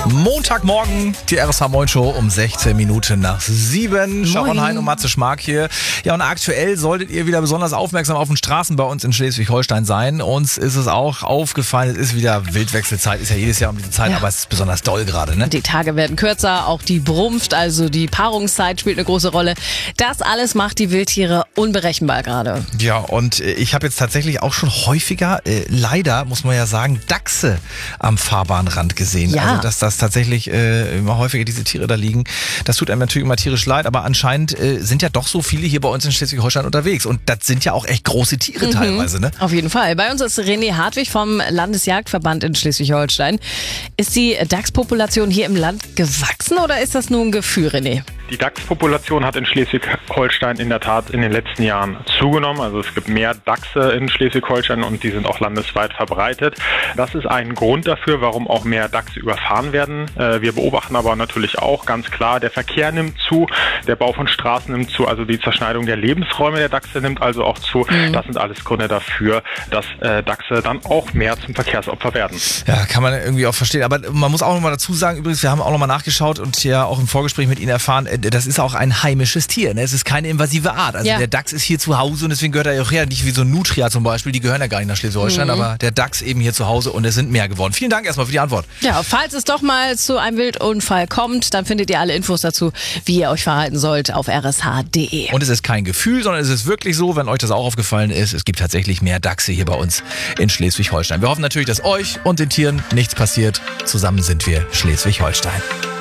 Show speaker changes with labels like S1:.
S1: Montagmorgen, die RSH Moin Show um 16 Minuten nach 7. Sharon Hein und Matze Schmark hier. Ja, und aktuell solltet ihr wieder besonders aufmerksam auf den Straßen bei uns in Schleswig-Holstein sein. Uns ist es auch aufgefallen, es ist wieder Wildwechselzeit, ist ja jedes Jahr um diese Zeit, aber es ist besonders doll gerade, ne?
S2: Die Tage werden kürzer, auch die Brunft, also die Paarungszeit spielt eine große Rolle. Das alles macht die Wildtiere unberechenbar gerade.
S1: Ja, und ich habe jetzt tatsächlich auch schon häufiger, leider muss man ja sagen, Dachse am Fahrbahnrand gesehen.
S2: Ja.
S1: Also dass tatsächlich immer häufiger diese Tiere da liegen. Das tut einem natürlich immer tierisch leid, aber anscheinend sind ja doch so viele hier bei uns in Schleswig-Holstein unterwegs. Und das sind ja auch echt große Tiere teilweise, ne?
S2: Auf jeden Fall. Bei uns ist René Hartwig vom Landesjagdverband in Schleswig-Holstein. Ist die Dachspopulation hier im Land gewachsen oder ist das nur ein Gefühl, René?
S3: Die Dachspopulation hat in Schleswig-Holstein in der Tat in den letzten Jahren zugenommen. Also es gibt mehr Dachse in Schleswig-Holstein und die sind auch landesweit verbreitet. Das ist ein Grund dafür, warum auch mehr Dachse überfahren werden. Wir beobachten aber natürlich auch ganz klar, der Verkehr nimmt zu, der Bau von Straßen nimmt zu, also die Zerschneidung der Lebensräume der Dachse nimmt also auch zu. Das sind alles Gründe dafür, dass Dachse dann auch mehr zum Verkehrsopfer werden.
S1: Ja, kann man irgendwie auch verstehen. Aber man muss auch nochmal dazu sagen, übrigens, wir haben auch nochmal nachgeschaut und ja auch im Vorgespräch mit Ihnen erfahren, das ist auch ein heimisches Tier. Ne? Es ist keine invasive Art. Also der Dachs ist hier zu Hause und deswegen gehört er auch her. Nicht wie so ein Nutria zum Beispiel, die gehören ja gar nicht nach Schleswig-Holstein, aber der Dachs eben hier zu Hause und es sind mehr geworden. Vielen Dank erstmal für die Antwort.
S2: Ja, falls es doch mal zu einem Wildunfall kommt, dann findet ihr alle Infos dazu, wie ihr euch verhalten sollt, auf rsh.de.
S1: Und es ist kein Gefühl, sondern es ist wirklich so, wenn euch das auch aufgefallen ist, es gibt tatsächlich mehr Dachse hier bei uns in Schleswig-Holstein. Wir hoffen natürlich, dass euch und den Tieren nichts passiert. Zusammen sind wir Schleswig-Holstein.